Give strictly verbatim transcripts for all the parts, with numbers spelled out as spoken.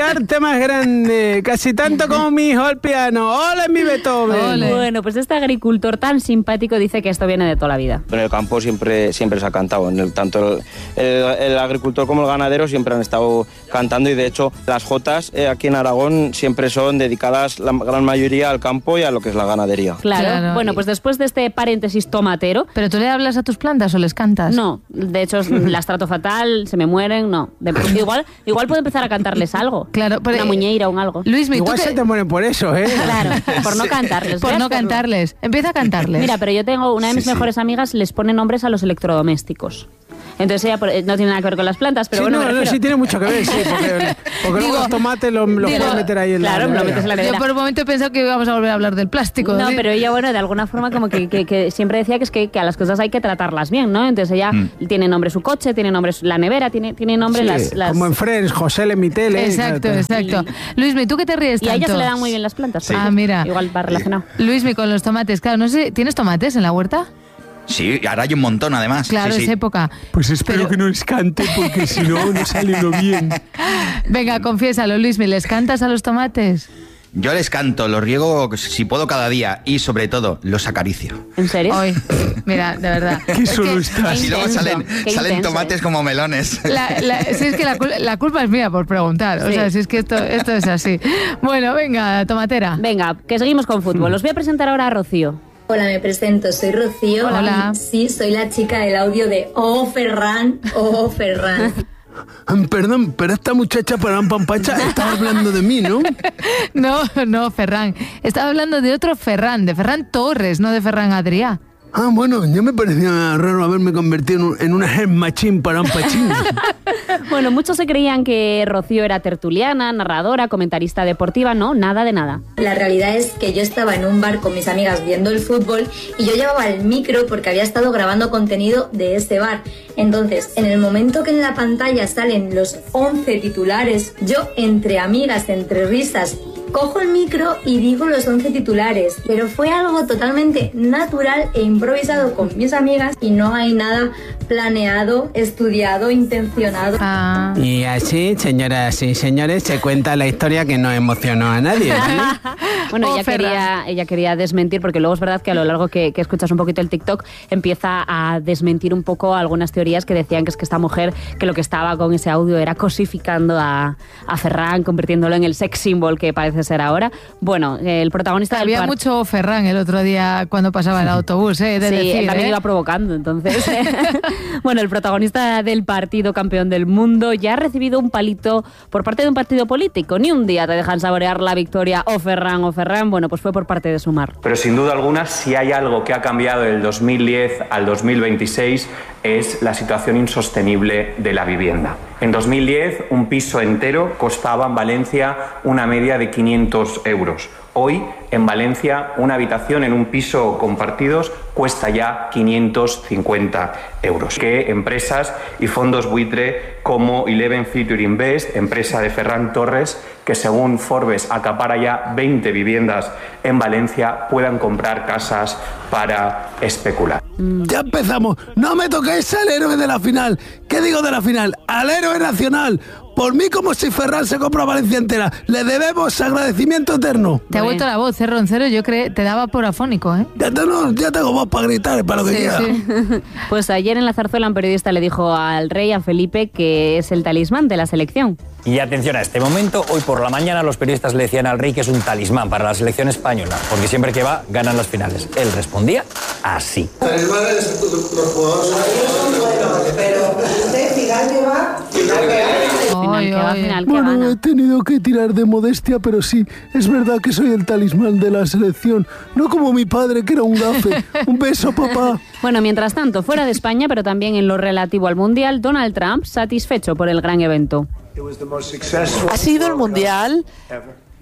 arte más grande, casi tanto como mi hijo al piano. ¡Ole, mi Beethoven! Ole. Bueno, pues este agricultor tan simpático dice que esto viene de toda la vida. En el campo siempre, siempre se ha cantado, en el, tanto el, el, el agricultor como el ganadero siempre han estado cantando y de hecho las jotas eh, aquí en Aragón siempre son dedicadas la gran mayoría al campo y a lo que es la ganadería. Claro, Claro. bueno, pues después de este paréntesis tomatero... ¿Pero tú le hablas a tus plantas o les cantas? No, de hecho las trato fatal, se me mueren, no. De, igual, igual puedo empezar a cantarles algo. Claro, pero, una muñeira o un algo. Luismi, Igual ¿tú se qué? te mueren por eso, ¿eh? Claro, por no cantarles. Por voy a no hacerlo. cantarles. Empieza a cantarles. Mira, pero yo tengo una de mis Sí, sí. mejores amigas, les pone nombres a los electrodomésticos. Entonces ella por- no tiene nada que ver con las plantas, pero Sí, bueno, no, me no, refiero- sí tiene mucho que ver, sí, porque, porque Digo, luego los tomates los, los digo, puedes meter ahí en claro, la lo nevera. metes en la nevera. Yo por un momento he pensado que íbamos a volver a hablar del plástico. No, ¿sí? pero ella, bueno, de alguna forma como que, que, que siempre decía que es que, que a las cosas hay que tratarlas bien, ¿no? Entonces ella Mm. tiene nombre su coche, tiene nombre su- la nevera, tiene, tiene nombre Sí, las, las... Como en Friends, José Le Mitele. Exacto, claro. exacto. Luismi, ¿tú qué te ríes Y a tanto? ella se le dan muy bien las plantas. por Ah, eso. mira. Igual va relacionado. Luismi, con los tomates, claro, no sé, ¿tienes tomates en la huerta? Sí, ahora hay un montón además. Claro, sí, es sí. época. Pues espero Pero- que no les cante, porque si no, no sale uno bien. Venga, confiésalo, Luismi, ¿les cantas a los tomates? Yo les canto, los riego si puedo cada día y sobre todo los acaricio. ¿En serio? Hoy, mira, de verdad. Qué solo estás. Y luego intenso, salen, qué salen intenso, tomates ¿eh? como melones. La, la- si es que la, cul- la culpa es mía por preguntar. O Sí. sea, si es que esto, esto es así. Bueno, venga, tomatera. Venga, que seguimos con fútbol. Os voy a presentar ahora a Rocío. Hola, me presento, soy Rocío. Hola. Y sí, soy la chica del audio de Oh Ferran, Oh Ferran. Perdón, pero esta muchacha para un pampacha estaba hablando de mí, ¿no? No, no, Ferran. Estaba hablando de otro Ferran, de Ferran Torres, no de Ferran Adrià. Ah, bueno, ya me parecía raro haberme convertido en, un- en una head machine para un pachín. Bueno, muchos se creían que Rocío era tertuliana, narradora, comentarista deportiva. No, nada de nada. La realidad es que yo estaba en un bar con mis amigas viendo el fútbol y yo llevaba el micro porque había estado grabando contenido de ese bar. Entonces, en el momento que en la pantalla salen los once titulares, yo entre amigas, entre risas, cojo el micro y digo los once titulares, pero fue algo totalmente natural e improvisado con mis amigas y no hay nada planeado, estudiado, intencionado. Ah. Y así, señoras y señores, se cuenta la historia que no emocionó a nadie, ¿vale? Bueno, Oh, ella, Ferran. quería, ella quería desmentir, porque luego es verdad que a lo largo que, que escuchas un poquito el TikTok, empieza a desmentir un poco algunas teorías que decían que es que esta mujer, que lo que estaba con ese audio era cosificando a, a Ferran, convirtiéndolo en el sex symbol que parece ser ahora. Bueno, el protagonista del Había par- mucho Ferran el otro día cuando pasaba el autobús, ¿eh? De Sí, decir, él también ¿eh? iba provocando, entonces. Bueno, el protagonista del partido campeón del mundo ya ha recibido un palito por parte de un partido político. Ni un día te dejan saborear la victoria o Ferran o Ferran. Bueno, pues fue por parte de Sumar. Pero sin duda alguna, si hay algo que ha cambiado del dos mil diez al dos mil veintiséis es la situación insostenible de la vivienda. En dos mil diez, un piso entero costaba en Valencia una media de quinientos euros. Hoy, en Valencia, una habitación en un piso compartidos cuesta ya quinientos cincuenta euros. Que empresas y fondos buitre como Eleven Future Invest, empresa de Ferran Torres, que según Forbes acapara ya veinte viviendas en Valencia, puedan comprar casas para especular. Ya empezamos. No me toquéis al héroe de la final. ¿Qué digo de la final? Al héroe nacional. Por mí, como si Ferran se compra Valencia entera. Le debemos agradecimiento eterno. Te ha Muy vuelto bien. la voz, ¿eh, Roncero? Yo creo te daba por afónico, ¿eh? Ya tengo, ya tengo voz para gritar, para lo que Sí, quiera. sí. Pues ayer en la zarzuela un periodista le dijo al rey, a Felipe, que es el talismán de la selección. Y atención a este momento, hoy por la mañana los periodistas le decían al rey que es un talismán para la selección española, porque siempre que va ganan las finales. Él respondía así. Talismanes, los jugadores. Pero usted, final que va, final que va. Final Ay, que va, ay. final que Bueno, gana. he tenido que tirar de modestia, pero sí, es verdad que soy el talismán de la selección. No como mi padre, que era un gafe. Un beso, papá. Bueno, mientras tanto, fuera de España, pero también en lo relativo al Mundial, Donald Trump satisfecho por el gran evento. Ha sido el mundial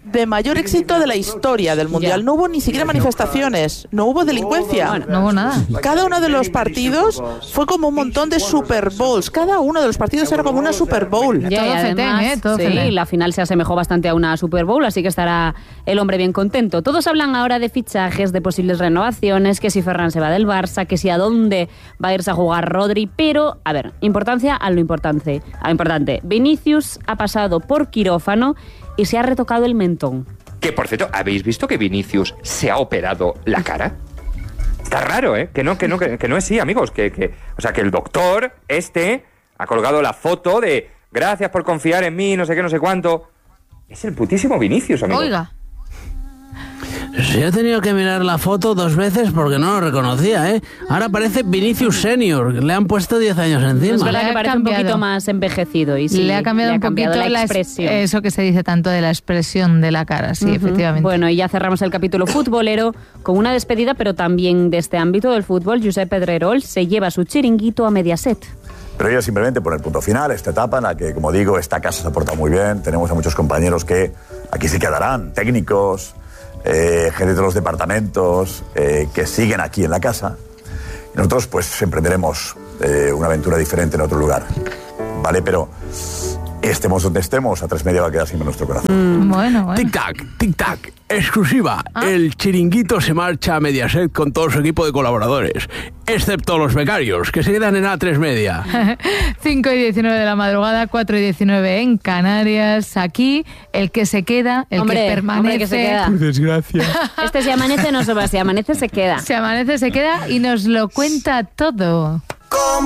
de mayor éxito de la historia del Mundial. Ya. No hubo ni siquiera manifestaciones, no hubo delincuencia. Bueno, No hubo nada. Cada uno de los partidos fue como un montón de Super Bowls. Cada uno de los partidos era como una Super Bowl. Ya, Todo y fetén, además, ¿eh? Todo sí, fetén. la final se asemejó bastante a una Super Bowl, así que estará el hombre bien contento. Todos hablan ahora de fichajes, de posibles renovaciones, que si Ferran se va del Barça, que si a dónde va a irse a jugar Rodri, pero, a ver, importancia a lo importante. A lo importante. Vinicius ha pasado por quirófano y se ha retocado el mentón. Que, por cierto, ¿habéis visto que Vinicius se ha operado la cara? Está raro, ¿eh? Que no, que no, que, que no es sí, amigos. Que, que, o sea, que el doctor este ha colgado la foto de gracias por confiar en mí, no sé qué, no sé cuánto. Es el putísimo Vinicius, amigos. Oiga. Sí, he tenido que mirar la foto dos veces porque no lo reconocía, ¿eh? Ahora parece Vinicius Senior, le han puesto diez años encima. Es verdad Le que ha parece cambiado. un poquito más envejecido. Y sí, le ha cambiado le ha un cambiado poquito la la es- expresión. eso que se dice tanto de la expresión de la cara, sí, Ujú. efectivamente. Bueno, y ya cerramos el capítulo futbolero con una despedida, pero también de este ámbito del fútbol. Josep Pedrerol se lleva su chiringuito a Mediaset. Pero yo simplemente poner punto final a esta etapa en la que, como digo, esta casa se ha portado muy bien. Tenemos a muchos compañeros que aquí se quedarán, técnicos, eh, gente de los departamentos, eh, que siguen aquí en la casa. Y nosotros, pues, emprenderemos eh, una aventura diferente en otro lugar. ¿Vale? Pero estemos donde estemos, A Tres Media va a quedar siempre en nuestro corazón. Mm, bueno, bueno. Tic-tac, tic-tac, exclusiva. ¿Ah? El chiringuito se marcha a Mediaset con todo su equipo de colaboradores, excepto los becarios, que se quedan en A tres Media. cinco y diecinueve de la madrugada, cuatro y diecinueve en Canarias. Aquí, el que se queda, el Hombre, que permanece. hombre, que se queda. Desgracia. Este si amanece no se va, si amanece se queda. Se amanece, se queda y nos lo cuenta todo.